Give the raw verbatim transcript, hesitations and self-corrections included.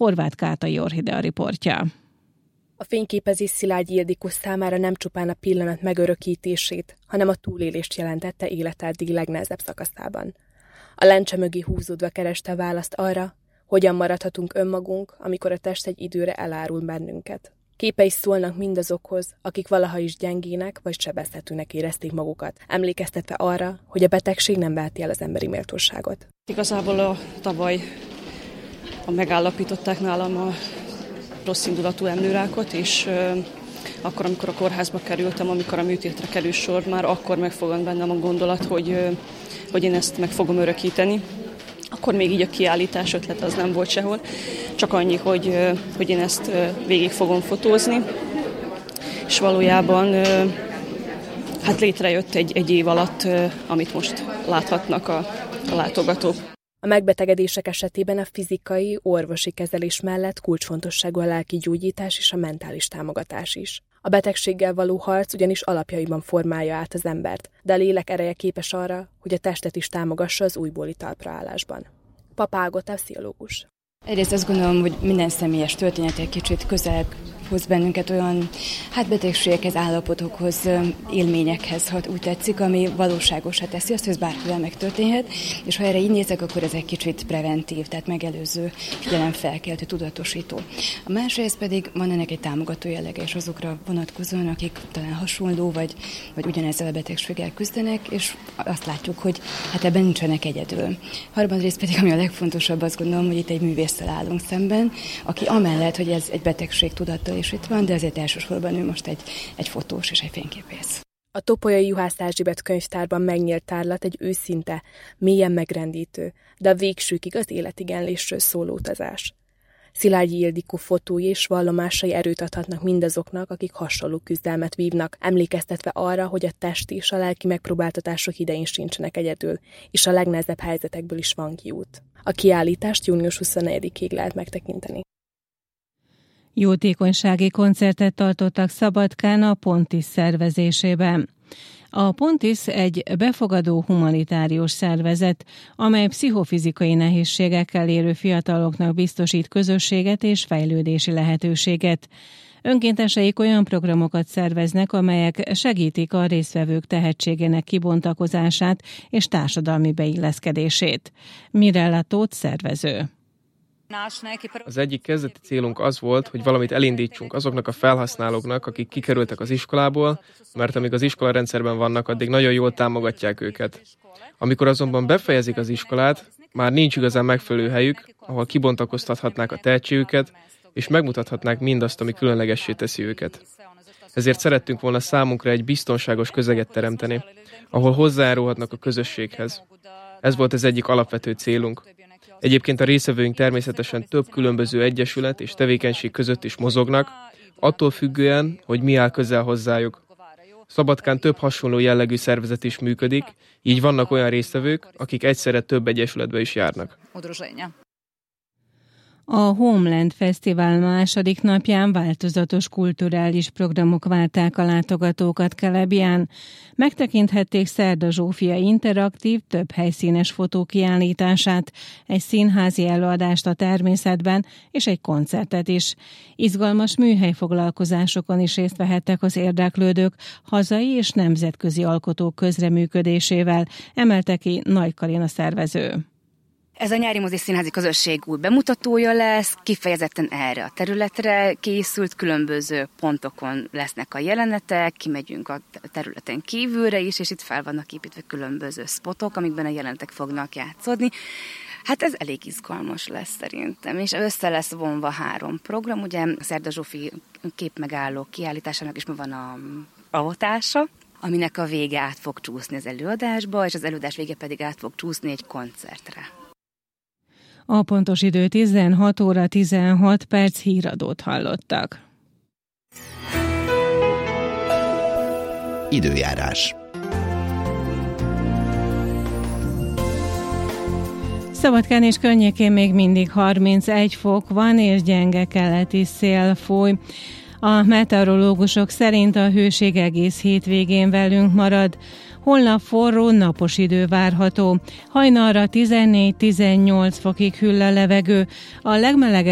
Horváth Kátai Orhidea riportja. A fényképezés Szilágyi Ildikó számára nem csupán a pillanat megörökítését, hanem a túlélést jelentette élete eddig legnehezebb szakaszában. A lencse mögé húzódva kereste a választ arra, hogyan maradhatunk önmagunk, amikor a test egy időre elárul bennünket. Képei szólnak mindazokhoz, akik valaha is gyengének vagy sebezhetőnek érezték magukat, emlékeztetve arra, hogy a betegség nem veheti el az emberi méltóságot. Igazából a tavaly a megállapították nálam a rosszindulatú emlőrákot, és euh, akkor, amikor a kórházba kerültem, amikor a műtétre kerül sor, már akkor megfogant bennem a gondolat, hogy, euh, hogy én ezt meg fogom örökíteni. Akkor még így a kiállítás ötlet az nem volt sehol, csak annyi, hogy, euh, hogy én ezt euh, végig fogom fotózni, és valójában euh, hát létrejött egy, egy év alatt, euh, amit most láthatnak a, a látogatók. A megbetegedések esetében a fizikai, orvosi kezelés mellett kulcsfontosságú a lelki gyógyítás és a mentális támogatás is. A betegséggel való harc ugyanis alapjaiban formálja át az embert, de a lélek ereje képes arra, hogy a testet is támogassa az újbóli talpraállásban. Papa Ágota, pszichológus. Egyrészt azt gondolom, hogy minden személyes történet egy kicsit közel hoz bennünket olyan hát betegségekhez, állapotokhoz, élményekhez, ha úgy tetszik, ami valóságosá teszi azt, hogy ez bárkivel megtörténhet, és ha erre így nézek, akkor ez egy kicsit preventív, tehát megelőző, figyelemfelkeltő, tudatosító. A másrészt pedig van ennek egy támogató jellege, és azokra vonatkozóan, akik talán hasonló, vagy, vagy ugyanezzel a betegséggel küzdenek, és azt látjuk, hogy hát ebben nincsenek egyedül. Harmadrészt pedig, ami a legfontosabb, azt gondolom, hogy itt egy művésszel állunk szemben, aki amellett, hogy ez egy betegség tudattal is itt van, de azért elsősorban ő most egy, egy fotós és egy fényképész. A Topolyai Juhász Erzsébet könyvtárban megnyílt tárlat egy őszinte, mélyen megrendítő, de a végsőkig az életigenlésről szóló utazás. Szilágyi Ildikó fotói és vallomásai erőt adhatnak mindazoknak, akik hasonló küzdelmet vívnak, emlékeztetve arra, hogy a testi és a lelki megpróbáltatások idején sincsenek egyedül, és a legnehezebb helyzetekből is van kiút. A kiállítást június huszonnegyedikig lehet megtekinteni. Jótékonysági koncertet tartottak Szabadkán a Pontis szervezésében. A Pontis egy befogadó humanitárius szervezet, amely pszichofizikai nehézségekkel élő fiataloknak biztosít közösséget és fejlődési lehetőséget. Önkénteseik olyan programokat szerveznek, amelyek segítik a résztvevők tehetségének kibontakozását és társadalmi beilleszkedését. Mirella Tóth szervező. Az egyik kezdeti célunk az volt, hogy valamit elindítsunk azoknak a felhasználóknak, akik kikerültek az iskolából, mert amíg az iskolarendszerben vannak, addig nagyon jól támogatják őket. Amikor azonban befejezik az iskolát, már nincs igazán megfelelő helyük, ahol kibontakoztathatnák a tehetségüket, és megmutathatnák mindazt, ami különlegessé teszi őket. Ezért szerettünk volna számunkra egy biztonságos közeget teremteni, ahol hozzájárulhatnak a közösséghez. Ez volt az egyik alapvető célunk. Egyébként a résztvevőink természetesen több különböző egyesület és tevékenység között is mozognak, attól függően, hogy mi áll közel hozzájuk. Szabadkán több hasonló jellegű szervezet is működik, így vannak olyan résztvevők, akik egyszerre több egyesületbe is járnak. A Homeland Fesztivál második napján változatos kulturális programok várták a látogatókat Kelebján. Megtekinthették Szerda Zsófia interaktív, több helyszínes fotókiállítását, egy színházi előadást a természetben és egy koncertet is. Izgalmas műhelyfoglalkozásokon is részt vehettek az érdeklődők hazai és nemzetközi alkotók közreműködésével, emelte ki Nagy Karina szervező. Ez a nyári mozi színházi közösség új bemutatója lesz, kifejezetten erre a területre készült, különböző pontokon lesznek a jelenetek, kimegyünk a területen kívülre is, és itt fel vannak építve különböző spotok, amikben a jelenetek fognak játszódni. Hát ez elég izgalmas lesz szerintem, és össze lesz vonva három program, ugye a Szerda Zsófi képmegálló kiállításának is van a avatása, aminek a vége át fog csúszni az előadásba, és az előadás vége pedig át fog csúszni egy koncertre. A pontos idő tizenhat óra tizenhat perc, híradót hallottak. Időjárás. Szabadkán és környékén még mindig harmincegy fok van, és gyenge keleti szél fúj. A meteorológusok szerint a hőség egész hétvégén velünk marad. Holnap forró, napos idő várható. Hajnalra tizennégy-tizennyolc fokig hűl a levegő. A legmelegebb